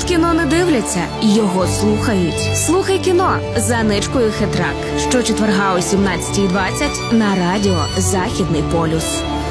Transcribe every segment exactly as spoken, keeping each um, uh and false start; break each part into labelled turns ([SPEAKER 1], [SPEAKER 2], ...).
[SPEAKER 1] кіно не дивляться, його слухають. Слухай кіно з Аничкою Хитрак. Щочетверга о сімнадцятій двадцять на радіо «Західний полюс».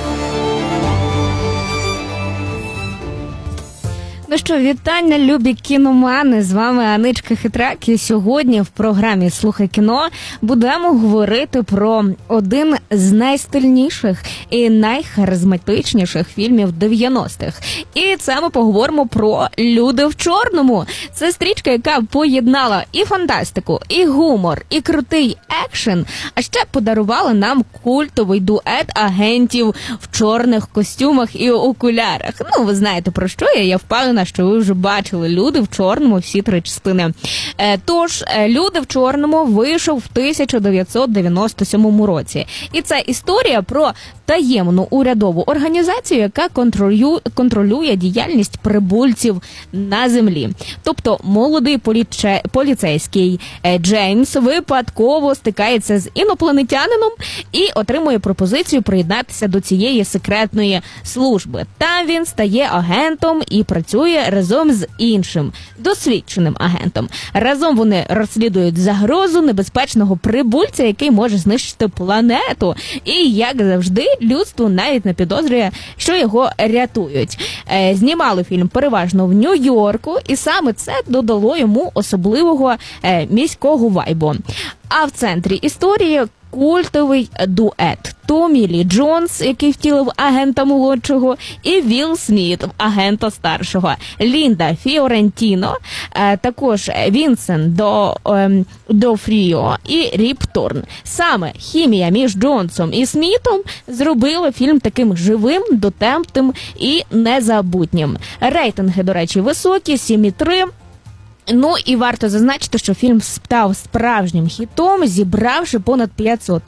[SPEAKER 1] Ну що, вітання, любі кіномани, з вами Аничка Хитрак, і сьогодні в програмі «Слухай кіно» будемо говорити про один з найстильніших і найхаризматичніших фільмів дев'яностих. І це ми поговоримо про «Люди в чорному». Це стрічка, яка поєднала і фантастику, і гумор, і крутий екшен, а ще подарувала нам культовий дует агентів в чорних костюмах і окулярах. Ну, ви знаєте, про що я, я впевнена, що ви вже бачили «Люди в чорному» всі три частини. Тож, «Люди в чорному» вийшов в тисяча дев'ятсот дев'яносто сьомому році. І це історія про таємну урядову організацію, яка контролює, контролює діяльність прибульців на землі. Тобто, молодий поліче, поліцейський Джеймс випадково стикається з інопланетянином і отримує пропозицію приєднатися до цієї секретної служби. Там він стає агентом і працює разом з іншим досвідченим агентом. Разом вони розслідують загрозу небезпечного прибульця, який може знищити планету. І, як завжди, людство навіть не підозрює, що його рятують. Е, знімали фільм переважно в Нью-Йорку, і саме це додало йому особливого е, міського вайбу. А в центрі історії культовий дует. Томі Лі Джонс, який втілив агента молодшого, і Вілл Сміт, агента старшого. Лінда Фіорентіно, також Вінсент До, Дофріо і Ріп Торн. Саме хімія між Джонсом і Смітом зробила фільм таким живим, дотемним і незабутнім. Рейтинги, до речі, високі, сім і три. Ну і варто зазначити, що фільм став справжнім хітом, зібравши понад п'ятсот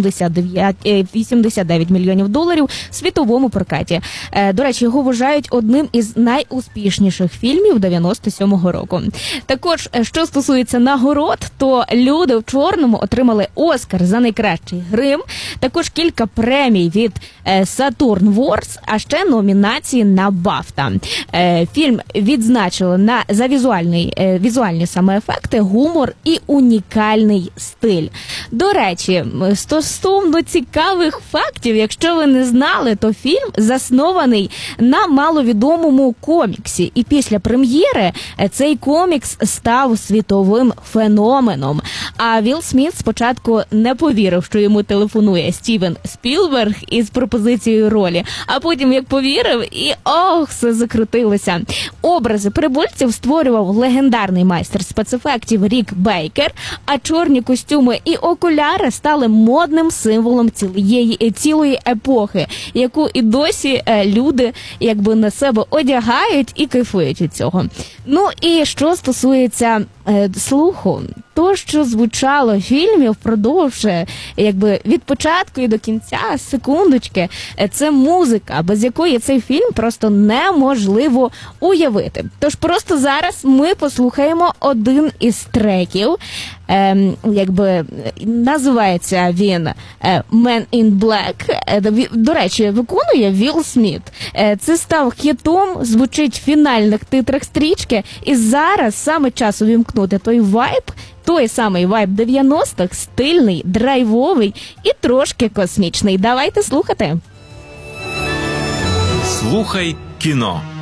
[SPEAKER 1] вісімдесят дев'ять мільйонів доларів в світовому прокаті. До речі, його вважають одним із найуспішніших фільмів дев'яносто сьомого року. Також, що стосується нагород, то «Люди в чорному» отримали Оскар за найкращий грим, також кілька премій від Saturn Awards, а ще номінації на Бафта. Фільм відзначили на, за візуальний візуальні саме ефекти, гумор і унікальний стиль. До речі, стосовно цікавих фактів, якщо ви не знали, то фільм заснований на маловідомому коміксі. І після прем'єри цей комікс став світовим феноменом. А Вілл Сміт спочатку не повірив, що йому телефонує Стівен Спілберг із пропозицією ролі. А потім, як повірив, і ох, все закрутилося. Образи прибульців створював легендарний майстер спецефектів Рік Бейкер, а чорні костюми і окуляри стали модним символом цілої, цілої епохи, яку і досі люди якби на себе одягають і кайфують від цього. Ну і що стосується е, слуху, то, що звучало в фільмі впродовж якби від початку і до кінця, секундочки, це музика, без якої цей фільм просто неможливо уявити. Тож просто зараз ми послухаємо один із треків, е, якби називається він «Man in Black». Е, до речі, виконує Вілл Сміт. Е, це став хітом, звучить в фінальних титрах стрічки, і зараз саме час увімкнути той вайб, той самий вайб дев'яностих, стильний, драйвовий і трошки космічний. Давайте слухати.
[SPEAKER 2] Слухай кіно.